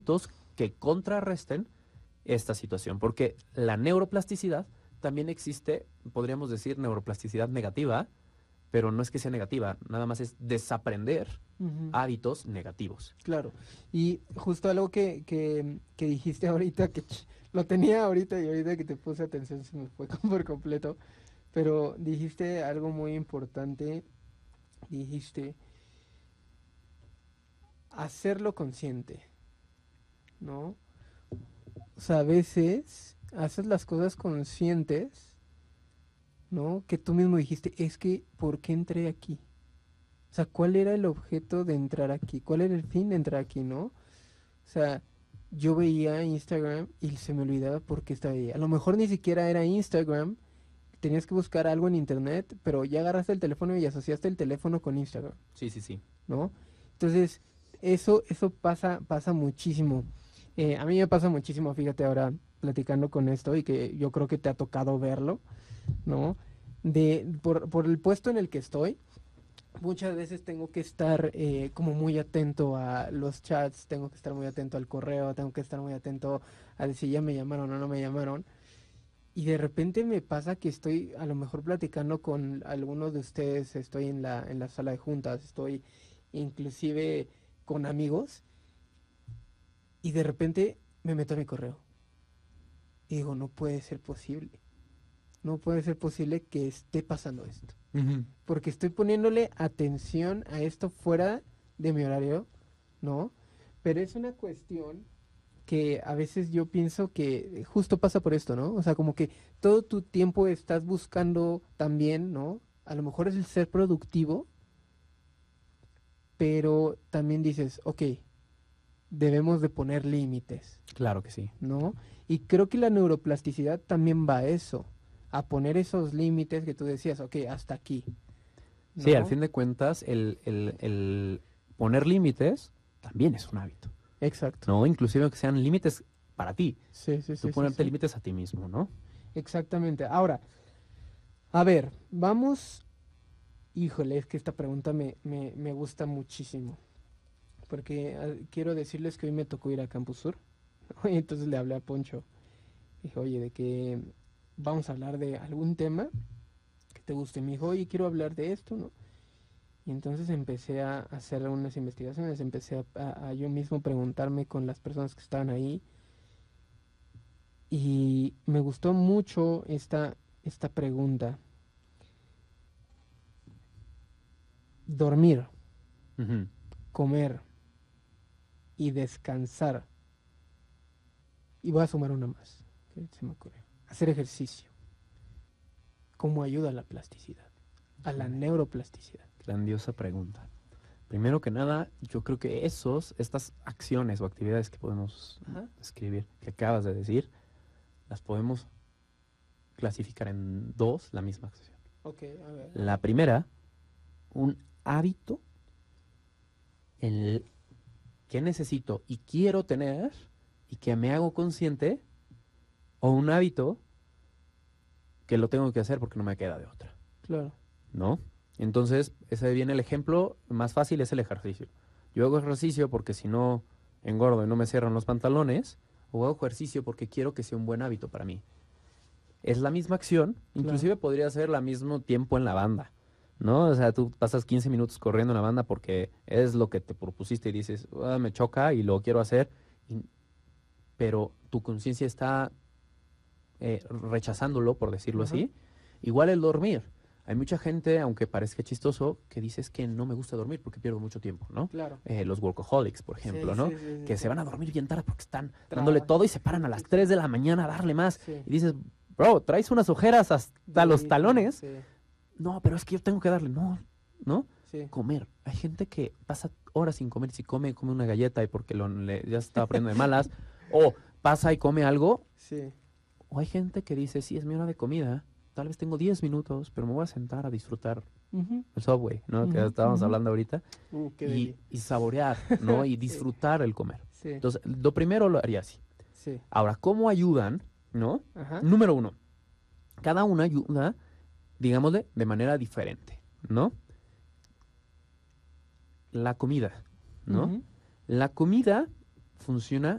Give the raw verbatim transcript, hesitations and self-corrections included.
que contrarresten esta situación, porque la neuroplasticidad también existe, podríamos decir neuroplasticidad negativa, pero no es que sea negativa, nada más es desaprender uh-huh. hábitos negativos. Claro, y justo algo que, que, que dijiste ahorita, que ch, lo tenía ahorita y ahorita que te puse atención se me fue por completo, pero dijiste algo muy importante, dijiste hacerlo consciente, ¿no? O sea, a veces haces las cosas conscientes, ¿no? Que tú mismo dijiste, es que, ¿por qué entré aquí? O sea, ¿cuál era el objeto de entrar aquí? ¿Cuál era el fin de entrar aquí, no? O sea, yo veía Instagram y se me olvidaba por qué estaba ahí. A lo mejor ni siquiera era Instagram, tenías que buscar algo en internet, pero ya agarraste el teléfono y asociaste el teléfono con Instagram. Sí, sí, sí. ¿No? Entonces, eso, eso pasa, pasa muchísimo. Eh, a mí me pasa muchísimo, fíjate ahora, platicando con esto, y que yo creo que te ha tocado verlo, ¿no? De, por, por el puesto en el que estoy, muchas veces tengo que estar eh, como muy atento a los chats, tengo que estar muy atento al correo, tengo que estar muy atento a si ya me llamaron o no me llamaron. Y de repente me pasa que estoy a lo mejor platicando con algunos de ustedes, estoy en la, en la sala de juntas, estoy inclusive con amigos, y de repente me meto a mi correo. Y digo, no puede ser posible. No puede ser posible que esté pasando esto. Uh-huh. Porque estoy poniéndole atención a esto fuera de mi horario, ¿no? Pero es una cuestión que a veces yo pienso que justo pasa por esto, ¿no? O sea, como que todo tu tiempo estás buscando también, ¿no? A lo mejor es el ser productivo, pero también dices, ok, debemos de poner límites. Claro que sí. ¿No? Y creo que la neuroplasticidad también va a eso, a poner esos límites que tú decías, ok, hasta aquí. ¿No? Sí, al fin de cuentas, el, el, el poner límites también es un hábito. Exacto. No, inclusive que sean límites para ti. Sí, sí, sí. Tú ponerte sí, sí. límites a ti mismo, ¿no? Exactamente. Ahora, a ver, vamos... Híjole, es que esta pregunta me, me, me gusta muchísimo. Porque uh, quiero decirles que hoy me tocó ir a Campus Sur. Y entonces le hablé a Poncho. Dije, oye, de que vamos a hablar de algún tema que te guste. Me dijo, oye, quiero hablar de esto, ¿no? Y entonces empecé a hacer unas investigaciones, empecé a, a, a yo mismo preguntarme con las personas que estaban ahí. Y me gustó mucho esta, esta pregunta. Dormir, uh-huh. comer y descansar. Y voy a sumar una más, que se me ocurrió. Hacer ejercicio. ¿Cómo ayuda a la plasticidad? A la neuroplasticidad. Grandiosa pregunta. Primero que nada, yo creo que esos, estas acciones o actividades que podemos Ajá. escribir, que acabas de decir, las podemos clasificar en dos, la misma acción. Okay, a ver, a ver. La primera, un hábito en el que necesito y quiero tener y que me hago consciente, o un hábito que lo tengo que hacer porque no me queda de otra. Claro. ¿No? Entonces, ese viene el ejemplo más fácil, es el ejercicio. Yo hago ejercicio porque si no engordo y no me cierran los pantalones, o hago ejercicio porque quiero que sea un buen hábito para mí. Es la misma acción, inclusive claro. podría ser al mismo tiempo en la banda, ¿no? O sea, tú pasas quince minutos corriendo en la banda porque es lo que te propusiste y dices, ah, me choca y lo quiero hacer, y, pero tu conciencia está eh, rechazándolo, por decirlo uh-huh. así. Igual el dormir. Hay mucha gente, aunque parezca chistoso, que dice es que no me gusta dormir porque pierdo mucho tiempo, ¿no? Claro. Eh, los workaholics, por ejemplo, sí, ¿no? Sí, sí, sí, que sí. se van a dormir bien tarde porque están Trabajo. dándole todo y se paran a las tres de la mañana a darle más. Sí. Y dices, bro, traes unas ojeras hasta sí, los talones. Sí. No, pero es que yo tengo que darle. No, ¿no? Sí. Comer. Hay gente que pasa horas sin comer. Si come, come una galleta y porque lo, le, ya se estaba poniendo de malas. O pasa y come algo. Sí. O hay gente que dice, sí, es mi hora de comida. Tal vez tengo diez minutos, pero me voy a sentar a disfrutar uh-huh. el Subway, ¿no? Uh-huh. Que estábamos uh-huh. hablando ahorita. Uh, y, y saborear, ¿no? Y disfrutar sí. el comer. Sí. Entonces, lo primero lo haría así. Sí. Ahora, ¿cómo ayudan, no? Ajá. Número uno, cada una ayuda, digámosle, de manera diferente, ¿no? La comida, ¿no? Uh-huh. La comida funciona